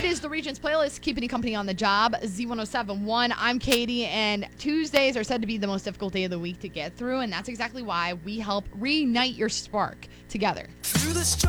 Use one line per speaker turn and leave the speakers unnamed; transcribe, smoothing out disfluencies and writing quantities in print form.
It is the Regents playlist, keeping you company on the job. Z1071. I'm Katie, and Tuesdays are said to be the most difficult day of the week to get through, and that's exactly why we help reignite your spark together.
Through the